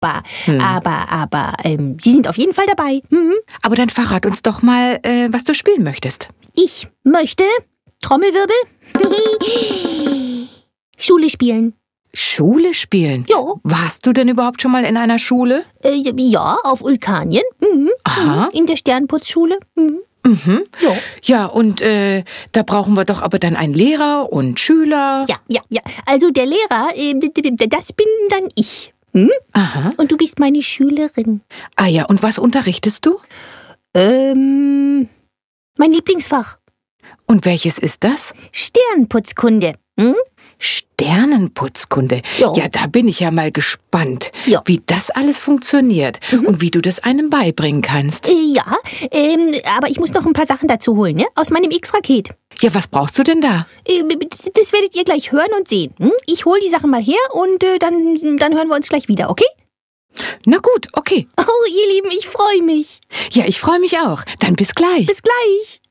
furchtbar. Aber Sie sind auf jeden Fall dabei. Mhm. Aber dann verrat uns doch mal, was du spielen möchtest. Ich möchte, Trommelwirbel, Schule spielen. Schule spielen? Ja. Warst du denn überhaupt schon mal in einer Schule? Ja, auf Vulkanien. Mhm. Aha. In der Sternputzschule. Mhm. Mhm. Ja. Ja, und da brauchen wir doch aber dann einen Lehrer und Schüler. Ja. Also der Lehrer, das bin dann ich. Mhm. Aha. Und du bist meine Schülerin. Ah ja, und was unterrichtest du? Mein Lieblingsfach. Und welches ist das? Sternputzkunde. Hm? Sternenputzkunde. Ja. Ja, da bin ich ja mal gespannt, Ja. wie das alles funktioniert und wie du das einem beibringen kannst. Ja, aber ich muss noch ein paar Sachen dazu holen, ne? Aus meinem X-Raket. Ja, was brauchst du denn da? Das werdet ihr gleich hören und sehen. Hm? Ich hol die Sachen mal her und dann hören wir uns gleich wieder, okay? Na gut, okay. Oh, ihr Lieben, ich freue mich. Ja, ich freue mich auch. Dann bis gleich. Bis gleich.